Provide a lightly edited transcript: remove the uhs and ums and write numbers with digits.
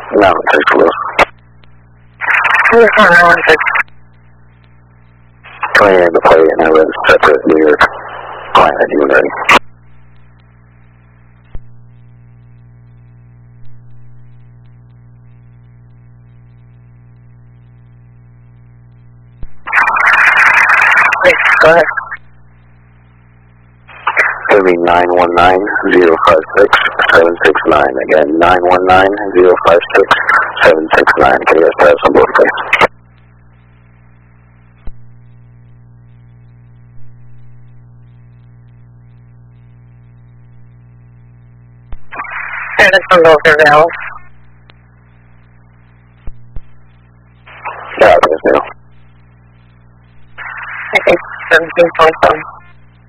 No, 6 Blue. Coming in to play and I was separate New York. Planet, you ready? Go ahead. It'll be 919-056-769. Again, 919-056-769. KS pass on board, please. Service from both are valves. Yeah, there's no. I think 17.5.